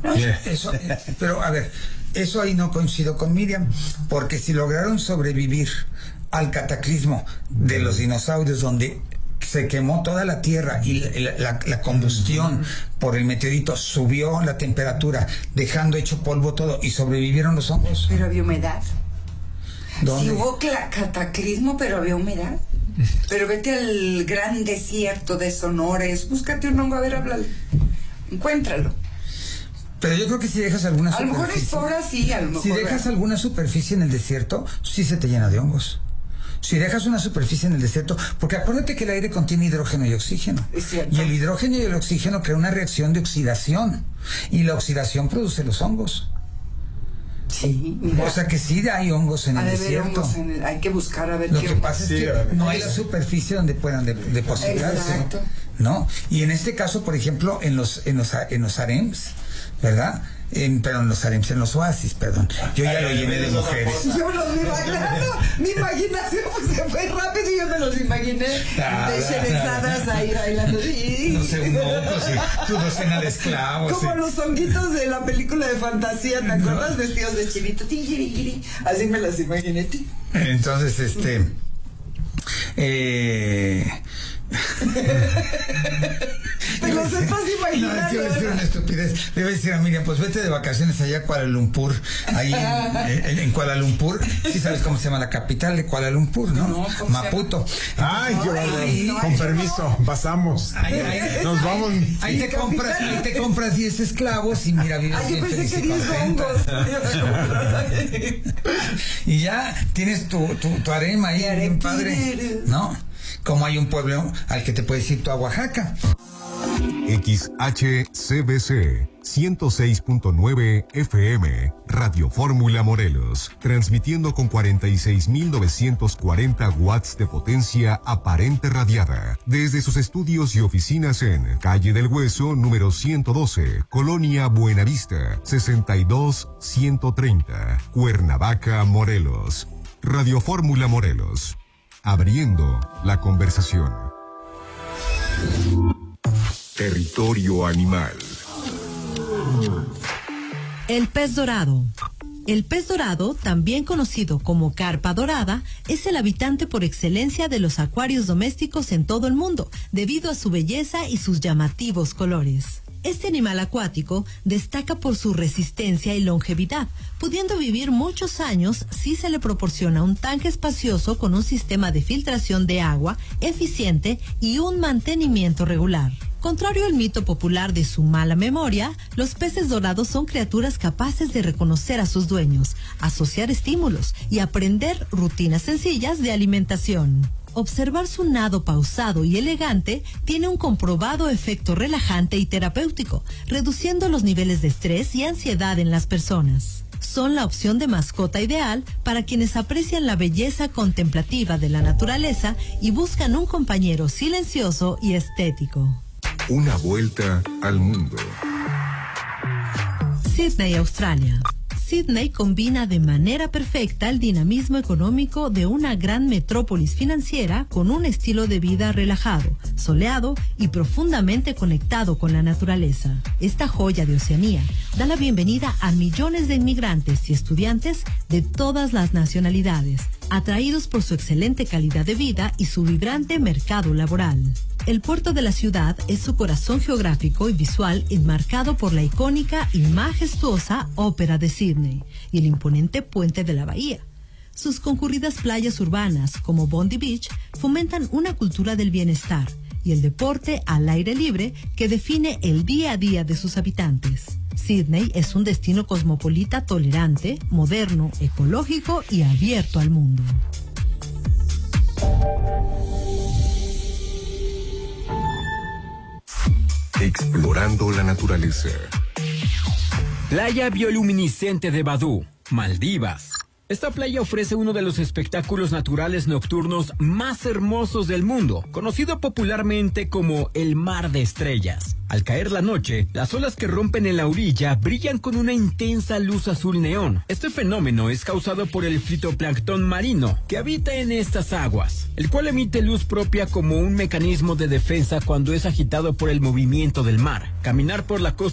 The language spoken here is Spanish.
Eso, pero a ver, eso ahí no coincido con Miriam, porque si lograron sobrevivir al cataclismo de los dinosaurios, donde se quemó toda la tierra y la combustión por el meteorito subió la temperatura, dejando hecho polvo todo, y sobrevivieron los hongos. Pero había humedad. ¿Dónde? Sí hubo cataclismo, pero había humedad. Pero vete al gran desierto de Sonora, búscate un hongo, a ver, háblale. Encuéntralo. Pero yo creo que si dejas alguna superficie... A lo mejor es hora, sí, a lo mejor... Si dejas alguna superficie en el desierto, sí se te llena de hongos. Si dejas una superficie en el desierto, porque acuérdate que el aire contiene hidrógeno y oxígeno. Es cierto. Y el hidrógeno y el oxígeno crean una reacción de oxidación. Y la oxidación produce los hongos. Sí, mira. O sea que sí hay hongos en el desierto. Hay que buscar a ver Lo qué que pasa es que no hay la superficie donde puedan depositarse. Exacto. ¿No? Y en este caso, por ejemplo, en los harems, ¿verdad? Pero en los harems, en los oasis, perdón. Yo ya lo llené de mujeres. Yo me los imaginé, mi imaginación pues, se fue rápido y yo me los imaginé desherezadas ahí bailando. Los eunucos y tu docena de esclavos. Como los honguitos de la película de fantasía, ¿te acuerdas? Vestidos de chinito. Así me las imaginé. Entonces, Te lo estás imaginando. No, quiero decir una estupidez. Le voy a decir a Miriam, pues vete de vacaciones allá a Kuala Lumpur. Ahí en Kuala Lumpur. Sí sabes cómo se llama la capital de Kuala Lumpur, ¿no? No, Maputo. Ay, con permiso, pasamos. Nos vamos. Ahí te compras 10 esclavos y mira, vives bien feliz y contenta. Y ya tienes tu harem ahí, bien padre, ¿no? Como hay un pueblo al que te puedes ir tú a Oaxaca. XHCBC 106.9 FM, Radio Fórmula Morelos, transmitiendo con 46.940 watts de potencia aparente radiada, desde sus estudios y oficinas en Calle del Hueso, número 112, Colonia Buenavista, 62-130, Cuernavaca, Morelos. Radio Fórmula Morelos, abriendo la conversación. Territorio animal. El pez dorado. El pez dorado, también conocido como carpa dorada, es el habitante por excelencia de los acuarios domésticos en todo el mundo, debido a su belleza y sus llamativos colores. Este animal acuático destaca por su resistencia y longevidad, pudiendo vivir muchos años si se le proporciona un tanque espacioso con un sistema de filtración de agua eficiente y un mantenimiento regular. Contrario al mito popular de su mala memoria, los peces dorados son criaturas capaces de reconocer a sus dueños, asociar estímulos y aprender rutinas sencillas de alimentación. Observar su nado pausado y elegante tiene un comprobado efecto relajante y terapéutico, reduciendo los niveles de estrés y ansiedad en las personas. Son la opción de mascota ideal para quienes aprecian la belleza contemplativa de la naturaleza y buscan un compañero silencioso y estético. Una vuelta al mundo. Sydney, Australia. Sydney combina de manera perfecta el dinamismo económico de una gran metrópolis financiera con un estilo de vida relajado, soleado y profundamente conectado con la naturaleza. Esta joya de Oceanía da la bienvenida a millones de inmigrantes y estudiantes de todas las nacionalidades, atraídos por su excelente calidad de vida y su vibrante mercado laboral. El puerto de la ciudad es su corazón geográfico y visual enmarcado por la icónica y majestuosa Ópera de Sydney y el imponente puente de la bahía. Sus concurridas playas urbanas, como Bondi Beach, fomentan una cultura del bienestar y el deporte al aire libre que define el día a día de sus habitantes. Sydney es un destino cosmopolita tolerante, moderno, ecológico y abierto al mundo. Explorando la naturaleza. Playa bioluminiscente de Badú, Maldivas. Esta playa ofrece uno de los espectáculos naturales nocturnos más hermosos del mundo, conocido popularmente como el Mar de Estrellas. Al caer la noche, las olas que rompen en la orilla brillan con una intensa luz azul neón. Este fenómeno es causado por el fitoplancton marino que habita en estas aguas, el cual emite luz propia como un mecanismo de defensa cuando es agitado por el movimiento del mar. Caminar por la costa